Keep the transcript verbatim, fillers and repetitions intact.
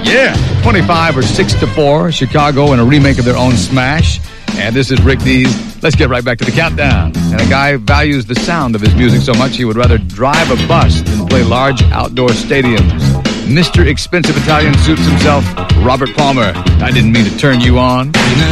Yeah, twenty-five or six to four. Chicago in a remake of their own smash. And this is Rick Dees. Let's get right back to the countdown. And a guy values the sound of his music so much he would rather drive a bus than play large outdoor stadiums. Mister Expensive Italian suits himself, Robert Palmer. I didn't mean to turn you on.